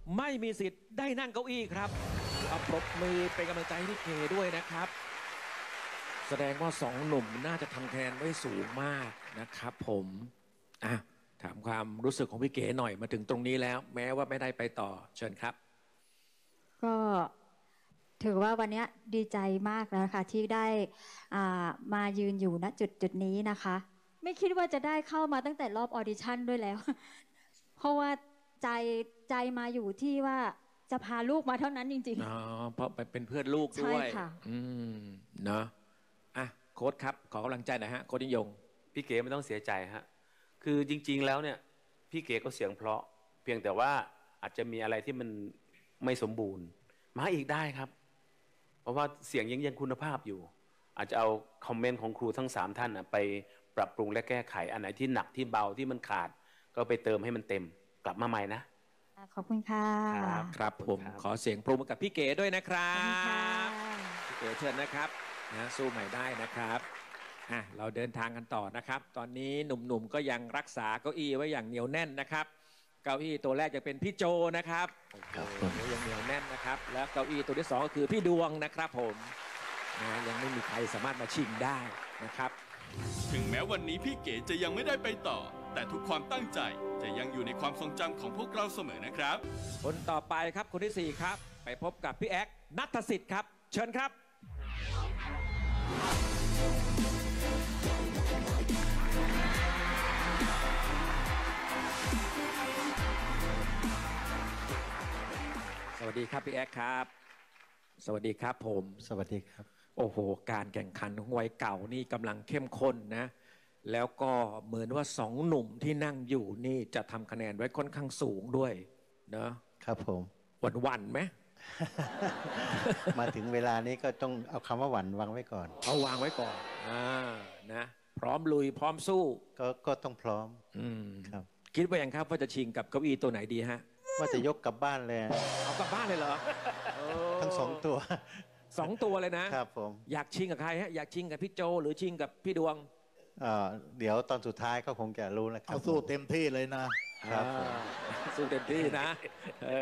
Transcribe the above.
ไม่มีสิทธิ์ได้นั่งเก้าอี้ครับเอาปรบมือเป็นกำลังใจให้พี่เก๋ด้วยนะครับแสดงว่าสองหนุ่มน่าจะทำคะแนนได้สูงมากนะครับผมอ่ะถามความรู้สึกของพี่เก๋หน่อยมาถึงตรงนี้แล้วแม้ว่าไม่ได้ไปต่อเชิญครับก็ถือว่าวันนี้ดีใจมากแล้วค่ะที่ได้มายืนอยู่ณจุดนี้นะคะไม่คิดว่าจะได้เข้ามาตั้งแต่รอบออดิชั่นด้วยแล้วเพราะว่าใจมาอยู่ที่ว่าจะพาลูกมาเท่านั้นจริงๆอ๋อเพราะเป็นเพื่อนลูกด้วยใช่ค่ะเนาะอ่ะโค้ชครับขอกำลังใจหน่อยฮะโค้ชนิยงพี่เก๋ไม่ต้องเสียใจฮะคือจริงๆแล้วเนี่ยพี่เก๋ก็เสียงเพราะเพียงแต่ว่าอาจจะมีอะไรที่มันไม่สมบูรณ์มาอีกได้ครับเพราะว่าเสียงยังคุณภาพอยู่อาจจะเอาคอมเมนต์ของครูทั้ง3ท่านไปปรับปรุงและแก้ไขอันไหนที่หนักที่เบาที่มันขาดก็ไปเติมให้มันเต็มกลับมาใหม่นะขอบคุณค่ะครับผมขอเสียงปรบมือกับพี่เก๋ด้วยนะครับพี่เก๋เชิญนะครับนะสู้ใหม่ได้นะครับเราเดินทางกันต่อนะครับตอนนี้หนุ่มๆก็ยังรักษาเก้าอี้ไว้อย่างเหนียวแน่นนะครับเก้าอี้ตัวแรกจะเป็นพี่โจนะครับยังเหนียวแน่นนะครับแล้วเก้าอี้ตัวที่2ก็คือพี่ดวงนะครับผมยังไม่มีใครสามารถมาชิงได้นะครับถึงแม้วันนี้พี่เก๋จะยังไม่ได้ไปต่อแต่ทุกความตั้งใจจะยังอยู่ในความทรงจำของพวกเราเสมอนะครับคนต่อไปครับคนที่4ครับไปพบกับพี่แอ๊กณัฐสิทธิ์ครับเชิญครับสวัสดีครับพี่แอ๊กครับสวัสดีครับผมสวัสดีครับโอ้โหการแข่งขันของวัยเก่านี่กำลังเข้มข้นนะแล้วก็เหมือนว่า2หนุ่มที่นั่งอยู่นี่จะทำคะแนนไว้ค่อนข้างสูงด้วยเนาะครับผมหวั่นไหมมาถึงเวลานี้ก็ต้องเอาคำว่าหวั่นวางไว้ก่อนเอาวางไว้ก่อนนะพร้อมลุยพร้อมสู้ก็ต้องพร้อมครับคิดว่าอย่างครับว่าจะชิงกับเก้าอี้ตัวไหนดีฮะว่าจะยกกลับบ้านเลยเอากลับบ้านเลยเหรอทั้ง2ตัว 2ตัวเลยนะครับผมอยากชิงกับใครฮะอยากชิงกับพี่โจหรือชิงกับพี่ดวงเดี๋ยวตอนสุดท้ายก็คงจะรู้แล้วครับเอาสู้เต็มที่เลยนะครับสู้เต็มที่นะ